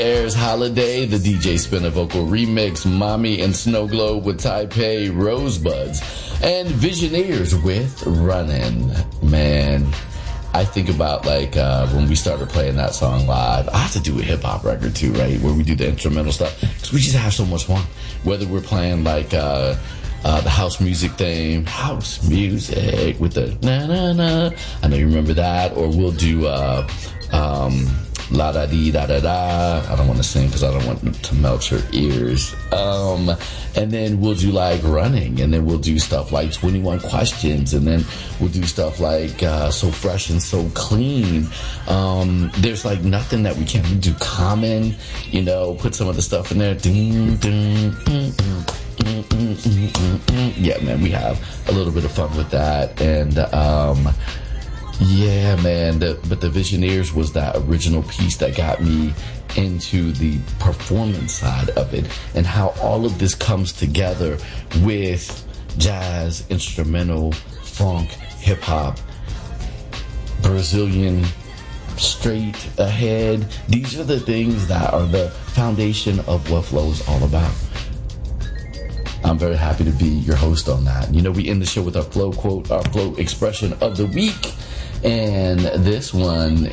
Airs Holiday, the DJ Spinner vocal remix, Mommy and Snow Globe with Taipei Rosebuds, and Visioneers with Runnin'. Man, I think about when we started playing that song live. I have to do a hip hop record too, right? Where we do the instrumental stuff, because we just have so much fun. Whether we're playing the house music theme, house music with the na na na. I know you remember that. Or we'll do la da dee da da da. I don't want to sing because I don't want to melt your ears. And then we'll do Running, and then we'll do stuff like 21 Questions, and then we'll do stuff like So Fresh and So Clean. There's nothing that we can't do. Common, put some of the stuff in there. Ding, ding, ding, ding. Yeah, man, we have a little bit of fun with that. And yeah, man, but the Visioneers was that original piece that got me into the performance side of it, and how all of this comes together with jazz, instrumental, funk, hip-hop, Brazilian, straight ahead. These are the things that are the foundation of what Flow is all about. I'm very happy to be your host on that. We end the show with our Flow quote, our Flow expression of the week. And this one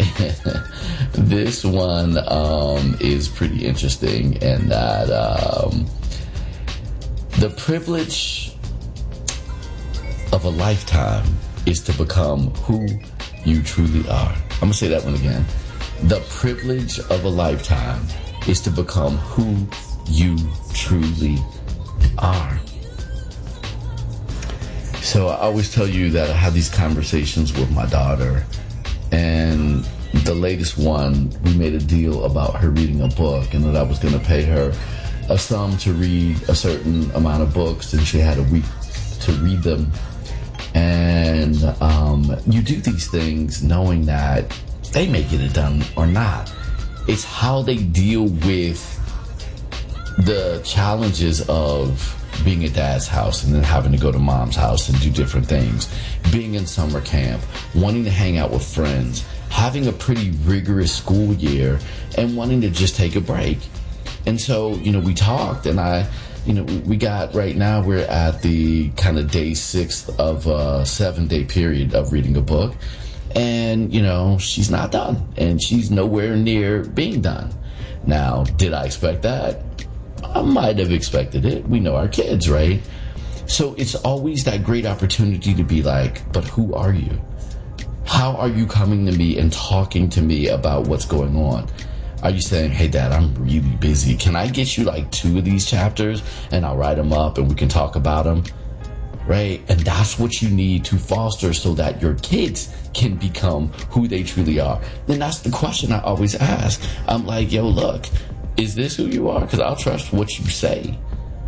is pretty interesting, and that the privilege of a lifetime is to become who you truly are. I'm going to say that one again. The privilege of a lifetime is to become who you truly are. So I always tell you that I have these conversations with my daughter, and the latest one, we made a deal about her reading a book, and that I was going to pay her a sum to read a certain amount of books, and she had a week to read them. And you do these things knowing that they may get it done or not. It's how they deal with the challenges of being at dad's house and then having to go to mom's house and do different things, being in summer camp, wanting to hang out with friends, having a pretty rigorous school year, and wanting to just take a break. And so, we talked, and we got, right now we're at the kind of day 6 of a 7-day period of reading a book. And, she's not done, and she's nowhere near being done. Now, did I expect that? I might have expected it. We know our kids, right? So it's always that great opportunity to be but who are you? How are you coming to me and talking to me about what's going on? Are you saying, hey, Dad, I'm really busy. Can I get you 2 of these chapters and I'll write them up and we can talk about them? Right? And that's what you need to foster so that your kids can become who they truly are. Then that's the question I always ask. I'm like, yo, look, is this who you are? Because I'll trust what you say.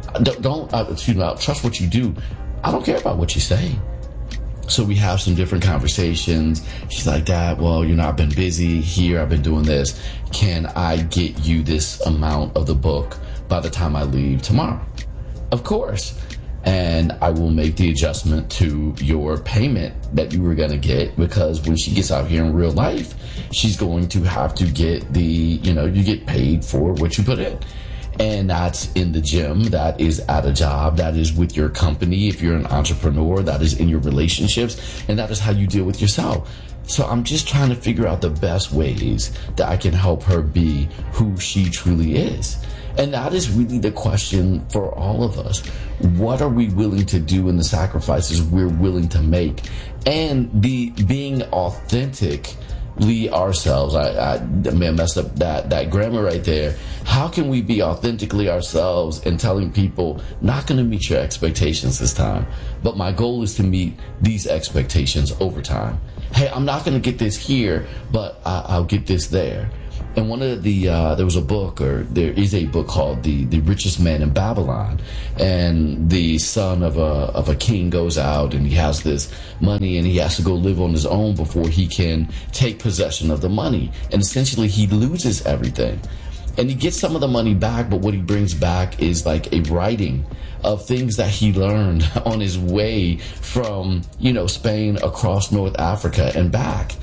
I'll trust what you do. I don't care about what you say. So we have some different conversations. She's like, Dad, well, I've been busy here. I've been doing this. Can I get you this amount of the book by the time I leave tomorrow? Of course. And I will make the adjustment to your payment that you were going to get, because when she gets out here in real life, she's going to have to get you get paid for what you put in. And that's in the gym, that is at a job, that is with your company. If you're an entrepreneur, that is in your relationships, and that is how you deal with yourself. So I'm just trying to figure out the best ways that I can help her be who she truly is. And that is really the question for all of us. What are we willing to do in the sacrifices we're willing to make? And being authentically ourselves. I messed up that grammar right there. How can we be authentically ourselves and telling people, not going to meet your expectations this time, but my goal is to meet these expectations over time. Hey, I'm not going to get this here, but I'll get this there. And one of there was a book, or there is a book called The Richest Man in Babylon. And the son of a king goes out and he has this money and he has to go live on his own before he can take possession of the money. And essentially he loses everything. And he gets some of the money back, but what he brings back is a writing of things that he learned on his way from, Spain across North Africa and back.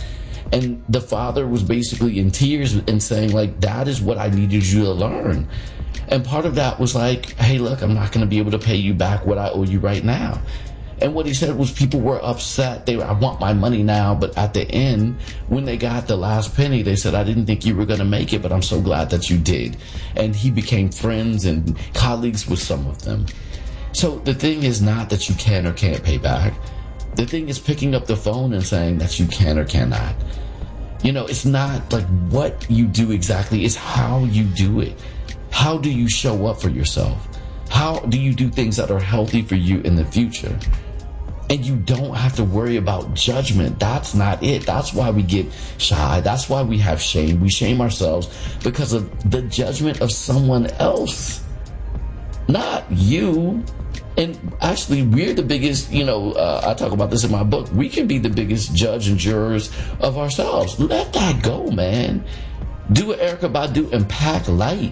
And the father was basically in tears and saying, like, that is what I needed you to learn. And part of that was like, hey, look, I'm not going to be able to pay you back what I owe you right now. And what he said was people were upset. I want my money now. But at the end, when they got the last penny, they said, I didn't think you were going to make it, but I'm so glad that you did. And he became friends and colleagues with some of them. So the thing is not that you can or can't pay back. The thing is picking up the phone and saying that you can or cannot. You know, it's not like what you do exactly. It's how you do it. How do you show up for yourself? How do you do things that are healthy for you in the future? And you don't have to worry about judgment. That's not it. That's why we get shy. That's why we have shame. We shame ourselves because of the judgment of someone else, not you. And actually, we're the biggest, I talk about this in my book. We can be the biggest judge and jurors of ourselves. Let that go, man. Do what Erykah Badu and pack light.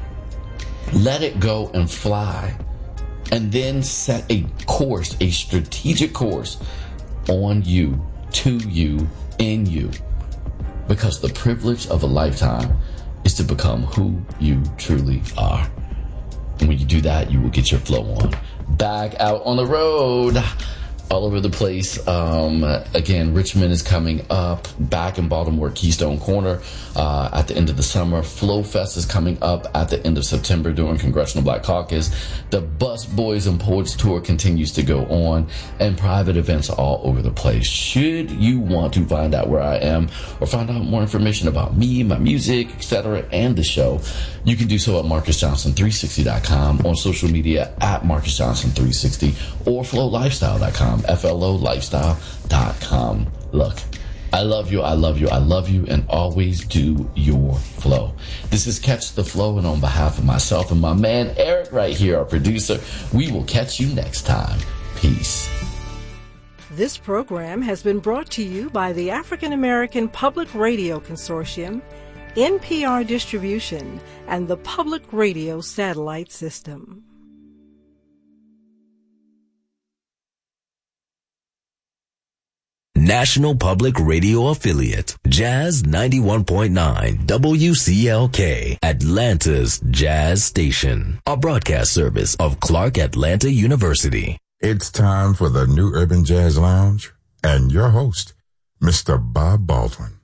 Let it go and fly. And then set a course, a strategic course on you, to you, in you. Because the privilege of a lifetime is to become who you truly are. And when you do that, you will get your flow on. Back out on the road. All over the place. Again, Richmond is coming up. Back in Baltimore, Keystone Corner at the end of the summer. Flow Fest is coming up at the end of September during Congressional Black Caucus. The Bus Boys and Poets Tour continues to go on, and private events all over the place. Should you want to find out where I am or find out more information about me, my music, etc., and the show, you can do so at MarcusJohnson360.com, on social media at MarcusJohnson360, or FlowLifestyle.com, FLOLifestyle.com. Look, I love you, I love you, I love you, and always do your flow. This is Catch the Flow, and on behalf of myself and my man Eric right here, our producer, we will catch you next time. Peace. This program has been brought to you by the African American Public Radio Consortium, NPR Distribution, and the Public Radio Satellite System. National Public Radio Affiliate, Jazz 91.9 WCLK, Atlanta's Jazz Station, a broadcast service of Clark Atlanta University. It's time for the New Urban Jazz Lounge and your host, Mr. Bob Baldwin.